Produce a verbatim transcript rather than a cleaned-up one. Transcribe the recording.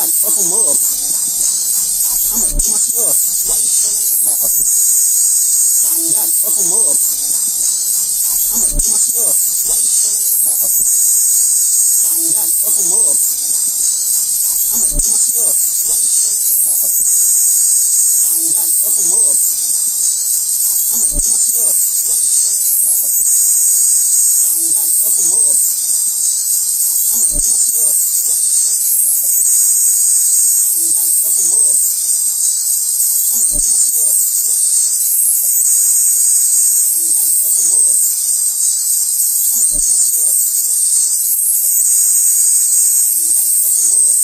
God, fuck them up. I'ma do my stuff. Why you still in the house? God, fuck them up. I'ma do my stuff. Why you still in the house? God, fuck them up. I'ma do my stuff. Why you still in the house? God, fuck them up. I'ma do my stuff. Why you still in the house? God, fuck them up. I'ma do my stuff. Why you still in the house? God, fuck them up. I'ma do my stuff.